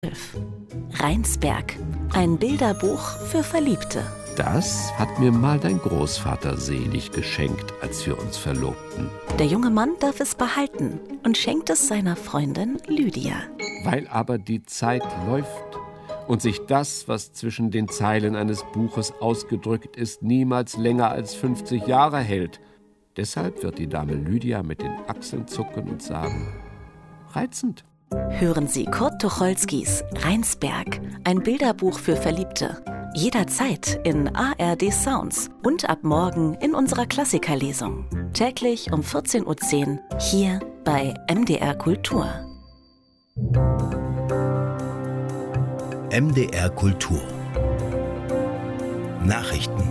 Rheinsberg, ein Bilderbuch für Verliebte. Das hat mir mal dein Großvater selig geschenkt, als wir uns verlobten. Der junge Mann darf es behalten und schenkt es seiner Freundin Lydia. Weil aber die Zeit läuft und sich das, was zwischen den Zeilen eines Buches ausgedrückt ist, niemals länger als 50 Jahre hält. Deshalb wird die Dame Lydia mit den Achseln zucken und sagen: reizend. Hören Sie Kurt Tucholskys Rheinsberg, ein Bilderbuch für Verliebte. Jederzeit in ARD Sounds und ab morgen in unserer Klassikerlesung. Täglich um 14:10 Uhr hier bei MDR Kultur. MDR Kultur. Nachrichten.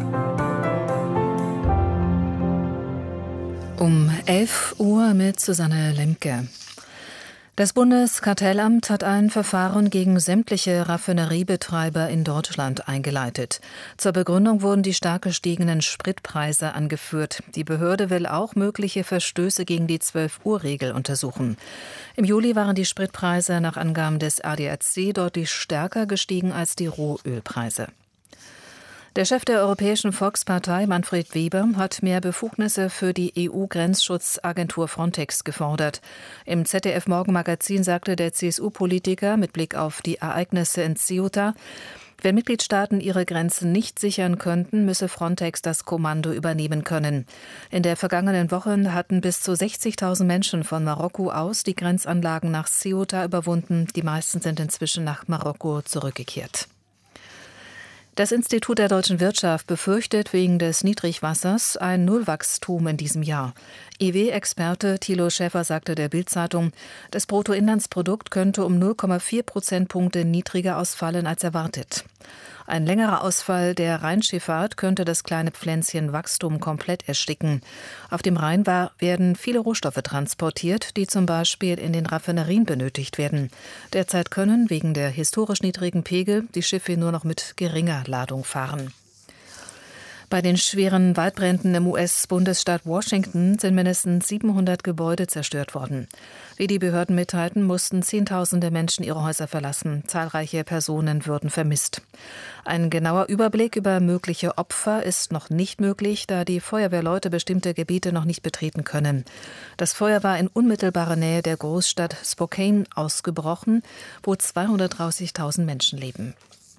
Um 11 Uhr mit Susanne Lemke. Das Bundeskartellamt hat ein Verfahren gegen sämtliche Raffineriebetreiber in Deutschland eingeleitet. Zur Begründung wurden die stark gestiegenen Spritpreise angeführt. Die Behörde will auch mögliche Verstöße gegen die 12-Uhr-Regel untersuchen. Im Juli waren die Spritpreise nach Angaben des ADAC deutlich stärker gestiegen als die Rohölpreise. Der Chef der Europäischen Volkspartei, Manfred Weber, hat mehr Befugnisse für die EU-Grenzschutzagentur Frontex gefordert. Im ZDF-Morgenmagazin sagte der CSU-Politiker mit Blick auf die Ereignisse in Ceuta: Wenn Mitgliedstaaten ihre Grenzen nicht sichern könnten, müsse Frontex das Kommando übernehmen können. In der vergangenen Woche hatten bis zu 60.000 Menschen von Marokko aus die Grenzanlagen nach Ceuta überwunden. Die meisten sind inzwischen nach Marokko zurückgekehrt. Das Institut der deutschen Wirtschaft befürchtet wegen des Niedrigwassers ein Nullwachstum in diesem Jahr. IW-Experte Thilo Schäfer sagte der Bild-Zeitung, das Bruttoinlandsprodukt könnte um 0,4 Prozentpunkte niedriger ausfallen als erwartet. Ein längerer Ausfall der Rheinschifffahrt könnte das kleine Pflänzchen Wachstum komplett ersticken. Auf dem Rhein werden viele Rohstoffe transportiert, die zum Beispiel in den Raffinerien benötigt werden. Derzeit können wegen der historisch niedrigen Pegel die Schiffe nur noch mit geringer Ladung fahren. Bei den schweren Waldbränden im US-Bundesstaat Washington sind mindestens 700 Gebäude zerstört worden. Wie die Behörden mitteilten, mussten Zehntausende Menschen ihre Häuser verlassen. Zahlreiche Personen würden vermisst. Ein genauer Überblick über mögliche Opfer ist noch nicht möglich, da die Feuerwehrleute bestimmte Gebiete noch nicht betreten können. Das Feuer war in unmittelbarer Nähe der Großstadt Spokane ausgebrochen, wo 230.000 Menschen leben.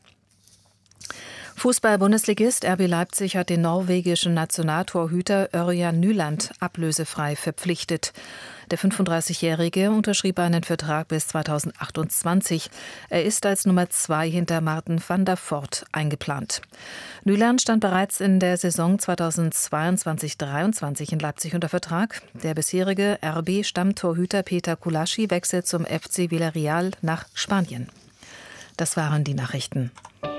Fußball-Bundesligist RB Leipzig hat den norwegischen Nationaltorhüter Ørjan Nyland ablösefrei verpflichtet. Der 35-Jährige unterschrieb einen Vertrag bis 2028. Er ist als Nummer 2 hinter Martin van der Voort eingeplant. Nyland stand bereits in der Saison 2022/23 in Leipzig unter Vertrag. Der bisherige RB-Stammtorhüter Peter Kulaschi wechselt zum FC Villarreal nach Spanien. Das waren die Nachrichten.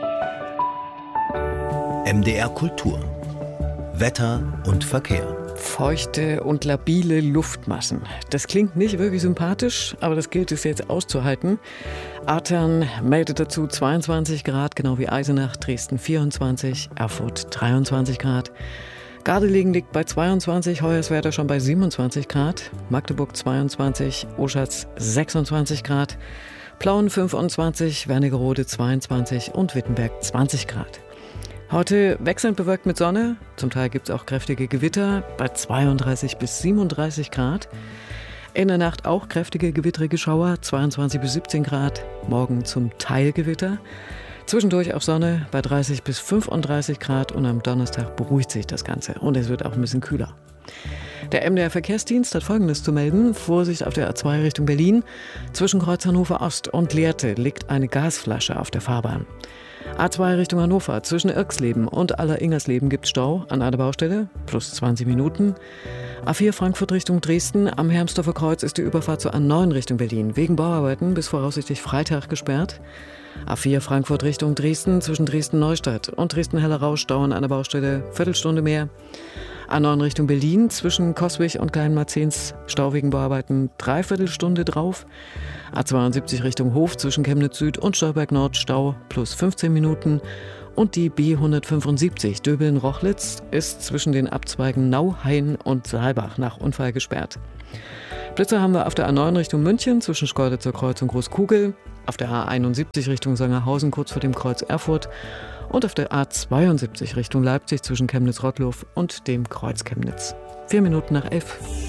MDR Kultur. Wetter und Verkehr. Feuchte und labile Luftmassen. Das klingt nicht wirklich sympathisch, aber das gilt es jetzt auszuhalten. Artern meldet dazu 22 Grad, genau wie Eisenach, Dresden 24, Erfurt 23 Grad. Gardelegen liegt bei 22, Hoyerswerda schon bei 27 Grad, Magdeburg 22, Oschatz 26 Grad, Plauen 25, Wernigerode 22 und Wittenberg 20 Grad. Heute wechselnd bewölkt mit Sonne, zum Teil gibt es auch kräftige Gewitter bei 32 bis 37 Grad. In der Nacht auch kräftige gewittrige Schauer, 22 bis 17 Grad, morgen zum Teil Gewitter. Zwischendurch auch Sonne bei 30 bis 35 Grad und am Donnerstag beruhigt sich das Ganze und es wird auch ein bisschen kühler. Der MDR Verkehrsdienst hat Folgendes zu melden. Vorsicht auf der A2 Richtung Berlin. Zwischen Kreuz Hannover Ost und Lehrte liegt eine Gasflasche auf der Fahrbahn. A2 Richtung Hannover, zwischen Irxleben und Aller-Ingersleben gibt Stau an einer Baustelle, plus 20 Minuten. A4 Frankfurt Richtung Dresden, am Hermsdorfer Kreuz ist die Überfahrt zur A9 Richtung Berlin wegen Bauarbeiten bis voraussichtlich Freitag gesperrt. A4 Frankfurt Richtung Dresden, zwischen Dresden-Neustadt und Dresden-Hellerau Stau an einer Baustelle, Viertelstunde mehr. A9 Richtung Berlin, zwischen Coswig und Kleinmarzens, Stau wegen Bauarbeiten, Dreiviertelstunde drauf. A72 Richtung Hof, zwischen Chemnitz Süd und Stolberg Nord, Stau plus 15 Minuten. Und die B175 Döbeln-Rochlitz ist zwischen den Abzweigen Nauhain und Saalbach nach Unfall gesperrt. Blitzer haben wir auf der A9 Richtung München, zwischen Schkeuditzer Kreuz und Großkugel. Auf der A71 Richtung Sangerhausen kurz vor dem Kreuz Erfurt und auf der A72 Richtung Leipzig zwischen Chemnitz-Rottluff und dem Kreuz Chemnitz. 11:04.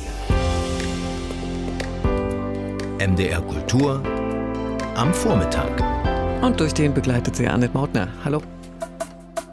MDR Kultur am Vormittag. Und durch den begleitet sie Annette Mautner. Hallo.